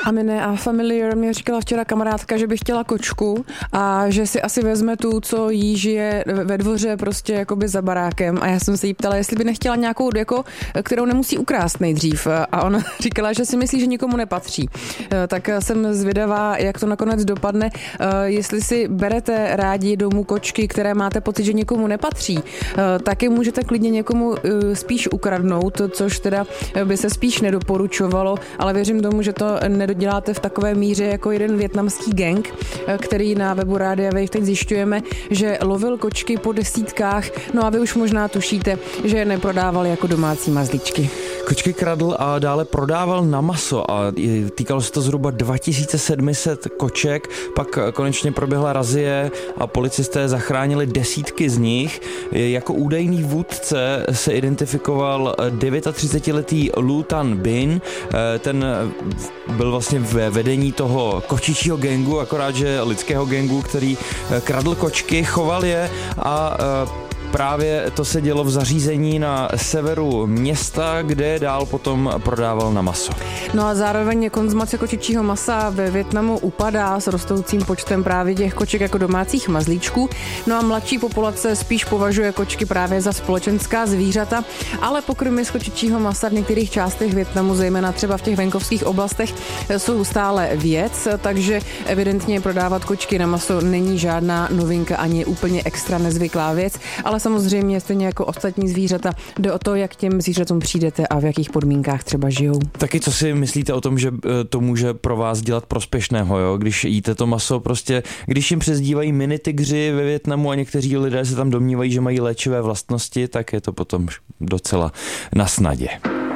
A my ne, a familiar mě říkala včera kamarádka, že by chtěla kočku a že si asi vezme tu, co jí žije ve dvoře prostě jakoby za barákem a já jsem se jí ptala, jestli by nechtěla nějakou, jako, kterou nemusí ukrást nejdřív a ona říkala, že si myslí, že nikomu nepatří. Tak jsem zvědavá, jak to nakonec dopadne, jestli si berete rádi domů kočky, které máte pocit, že někomu nepatří, taky můžete klidně někomu spíš ukradnout, což teda by se spíš nedoporučovalo, ale věřím tomu, že to nedoděláte v takové míře jako jeden vietnamský gang, který na webu Rádia Wave teď zjišťujeme, že lovil kočky po desítkách, no a vy už možná tušíte, že je neprodával jako domácí mazlíčky. Kočky kradl a dále prodával na maso a týkalo se to zhruba 2700 koček, pak konečně proběhla razie a policisté zachránili desítky z nich. Jako údajný vůdce se identifikoval 39letý Lu Tan Bin, ten byl vlastně ve vedení toho kočičího gangu, akorát že lidského gangu, který kradl kočky, choval je a právě to se dělo v zařízení na severu města, kde dál potom prodával na maso. No a zároveň konzumace kočičího masa ve Vietnamu upadá s rostoucím počtem právě těch koček jako domácích mazlíčků. No a mladší populace spíš považuje kočky právě za společenská zvířata, ale pokrmy z kočičího masa v některých částech Vietnamu, zejména třeba v těch venkovských oblastech, jsou stále věc, takže evidentně prodávat kočky na maso není žádná novinka ani úplně extra nezvyklá věc, ale samozřejmě stejně jako ostatní zvířata jde o to, jak těm zvířatům přijdete a v jakých podmínkách třeba žijou. Taky co si myslíte o tom, že to může pro vás dělat prospěšného, jo? Když jíte to maso, prostě, když jim přezdívají mini tygři ve Vietnamu a někteří lidé se tam domnívají, že mají léčivé vlastnosti, tak je to potom docela na snadě.